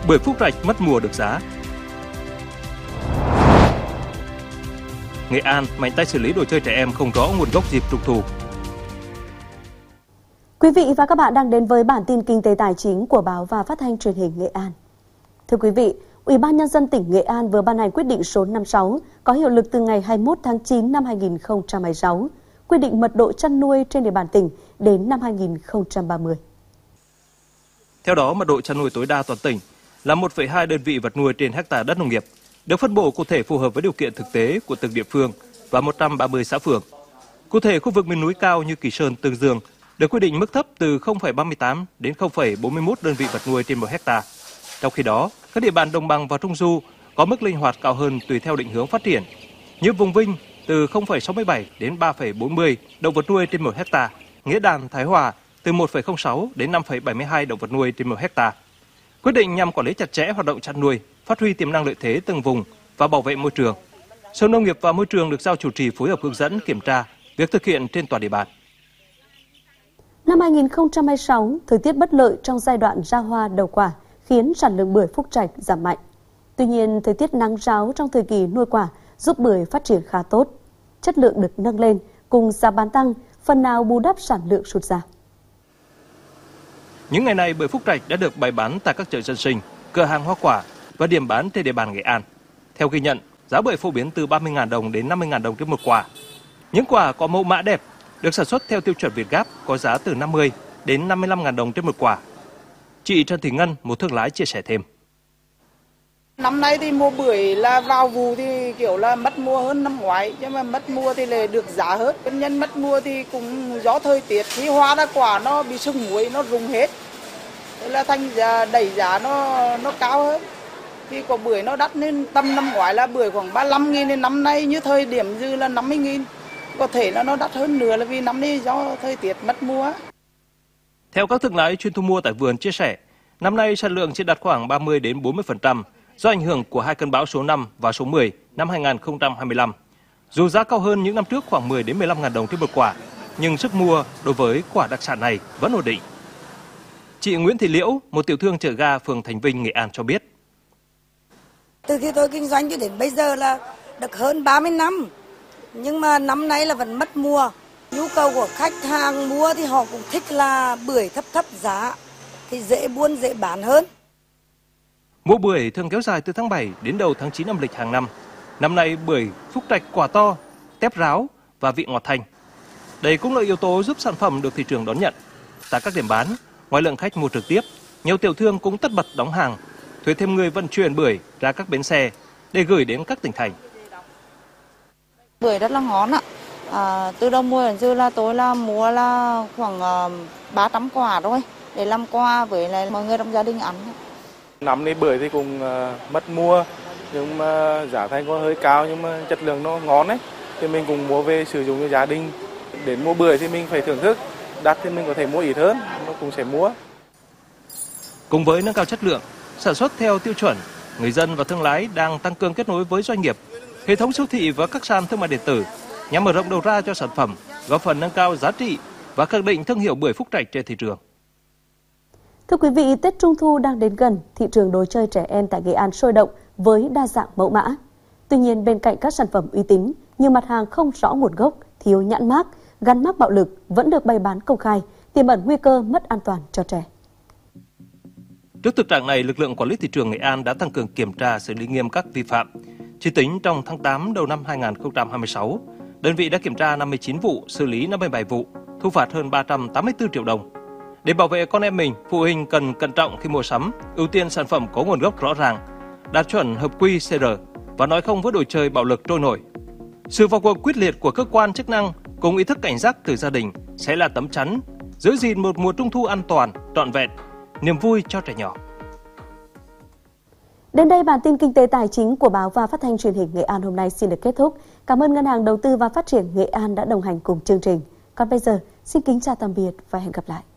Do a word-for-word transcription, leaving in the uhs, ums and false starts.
bưởi Phúc Trạch mất mùa được giá. Nghệ An mạnh tay xử lý đồ chơi trẻ em không rõ nguồn gốc dịp Trung thu. Quý vị và các bạn đang đến với bản tin kinh tế tài chính của Báo và Phát thanh Truyền hình Nghệ An. Thưa quý vị, Ủy ban Nhân dân tỉnh Nghệ An vừa ban hành quyết định số năm mươi sáu có hiệu lực từ ngày hai mươi mốt tháng chín năm hai nghìn không trăm hai mươi sáu, quy định mật độ chăn nuôi trên địa bàn tỉnh đến năm hai nghìn không trăm ba mươi. Theo đó, mật độ chăn nuôi tối đa toàn tỉnh là một phẩy hai đơn vị vật nuôi trên hectare đất nông nghiệp, được phân bổ cụ thể phù hợp với điều kiện thực tế của từng địa phương và một trăm ba mươi xã phường. Cụ thể, khu vực miền núi cao như Kỳ Sơn, Tương Dương được quy định mức thấp từ không phẩy ba mươi tám đến không phẩy bốn mươi mốt đơn vị vật nuôi trên một hectare. Trong khi đó, các địa bàn đồng bằng và trung du có mức linh hoạt cao hơn tùy theo định hướng phát triển. Như vùng Vinh từ không phẩy sáu mươi bảy đến ba phẩy bốn mươi động vật nuôi trên một hectare, Nghĩa Đàn, Thái Hòa từ một phẩy không sáu đến năm phẩy bảy mươi hai động vật nuôi trên một hectare. Quyết định nhằm quản lý chặt chẽ hoạt động chăn nuôi, phát huy tiềm năng lợi thế từng vùng và bảo vệ môi trường. Sở Nông nghiệp và Môi trường được giao chủ trì phối hợp hướng dẫn kiểm tra việc thực hiện trên toàn địa bàn. Năm hai nghìn không trăm hai mươi sáu, thời tiết bất lợi trong giai đoạn ra hoa đầu quả khiến sản lượng bưởi Phúc Trạch giảm mạnh. Tuy nhiên, thời tiết nắng ráo trong thời kỳ nuôi quả giúp bưởi phát triển khá tốt. Chất lượng được nâng lên cùng giá bán tăng, phần nào bù đắp sản lượng sụt giảm. Những ngày này, bưởi Phúc Trạch đã được bày bán tại các chợ dân sinh, cửa hàng hoa quả và điểm bán trên địa bàn Nghệ An. Theo ghi nhận, giá bưởi phổ biến từ ba mươi nghìn đồng đến năm mươi nghìn đồng trên một quả. Những quả có mẫu mã đẹp, được sản xuất theo tiêu chuẩn Việt Gáp có giá từ năm mươi đến năm mươi lăm nghìn đồng trên một quả. Chị Trần Thị Ngân, một thương lái chia sẻ thêm. Năm nay thì mua bưởi là vào vụ thì kiểu là mất mua hơn năm ngoái, nhưng mà mất mua thì lại được giá hơn. Nguyên nhân mất mua thì cũng do thời tiết, khi hoa ra quả nó bị sưng muối, nó rụng hết. Thế là thành giá đẩy giá nó nó cao hơn. Thì có bưởi nó đắt nên tầm năm ngoái là bưởi khoảng ba mươi lăm nghìn, nên năm nay như thời điểm dư là năm mươi nghìn. Có thể là nó đắt hơn nữa là vì năm nay do thời tiết mất mua. Theo các thương lái chuyên thu mua tại vườn chia sẻ, năm nay sản lượng chỉ đạt khoảng ba mươi đến bốn mươi phần trăm do ảnh hưởng của hai cơn bão số năm và số mười năm hai nghìn không trăm hai mươi lăm. Dù giá cao hơn những năm trước khoảng mười đến mười lăm nghìn đồng trên một quả, nhưng sức mua đối với quả đặc sản này vẫn ổn định. Chị Nguyễn Thị Liễu, một tiểu thương chợ ga phường Thành Vinh, Nghệ An cho biết. Từ khi tôi kinh doanh cho đến bây giờ là được hơn ba mươi năm, nhưng mà năm nay là vẫn mất mùa. Nhu cầu của khách hàng mua thì họ cũng thích là bưởi thấp thấp giá, thì dễ buôn dễ bán hơn. Mùa bưởi thường kéo dài từ tháng bảy đến đầu tháng chín âm lịch hàng năm. Năm nay bưởi Phúc Trạch quả to, tép ráo và vị ngọt thanh. Đây cũng là yếu tố giúp sản phẩm được thị trường đón nhận. Tại các điểm bán, ngoài lượng khách mua trực tiếp, nhiều tiểu thương cũng tất bật đóng hàng, thuê thêm người vận chuyển bưởi ra các bến xe để gửi đến các tỉnh thành. Bưởi rất là ngon ạ. À, từ đầu mùa đến giờ là tôi là mua là khoảng uh, ba trăm quả thôi để làm quà với lại mọi người trong gia đình ăn. Năm nay bưởi thì cũng uh, mất mua, nhưng mà giá thành có hơi cao nhưng mà chất lượng nó ngon ấy, thì mình cũng mua về sử dụng cho gia đình. Đến mua bưởi thì mình phải thưởng thức, đắt thì mình có thể mua ít hơn, nó cũng sẽ mua. Cùng với nâng cao chất lượng, sản xuất theo tiêu chuẩn, người dân và thương lái đang tăng cường kết nối với doanh nghiệp, hệ thống siêu thị và các sàn thương mại điện tử nhằm mở rộng đầu ra cho sản phẩm, góp phần nâng cao giá trị và khẳng định thương hiệu bưởi Phúc Trạch trên thị trường. Thưa quý vị, Tết Trung thu đang đến gần, thị trường đồ chơi trẻ em tại Nghệ An sôi động với đa dạng mẫu mã. Tuy nhiên, bên cạnh các sản phẩm uy tín, nhiều mặt hàng không rõ nguồn gốc, thiếu nhãn mác, gắn mác bạo lực vẫn được bày bán công khai, tiềm ẩn nguy cơ mất an toàn cho trẻ. Trước thực trạng này, lực lượng quản lý thị trường Nghệ An đã tăng cường kiểm tra, xử lý nghiêm các vi phạm. Chỉ tính trong tháng tám đầu năm hai nghìn không trăm hai mươi sáu, đơn vị đã kiểm tra năm mươi chín vụ, xử lý năm mươi bảy vụ, thu phạt hơn ba trăm tám mươi tư triệu đồng. Để bảo vệ con em mình, phụ huynh cần cẩn trọng khi mua sắm, ưu tiên sản phẩm có nguồn gốc rõ ràng, đạt chuẩn hợp quy xê rờ và nói không với đồ chơi bạo lực trôi nổi. Sự vào cuộc quyết liệt của cơ quan chức năng cùng ý thức cảnh giác từ gia đình sẽ là tấm chắn giữ gìn một mùa Trung thu an toàn, trọn vẹn, niềm vui cho trẻ nhỏ. Đến đây, bản tin kinh tế tài chính của Báo và Phát thanh Truyền hình Nghệ An hôm nay xin được kết thúc. Cảm ơn Ngân hàng Đầu tư và Phát triển Nghệ An đã đồng hành cùng chương trình. Còn bây giờ, xin kính chào tạm biệt và hẹn gặp lại.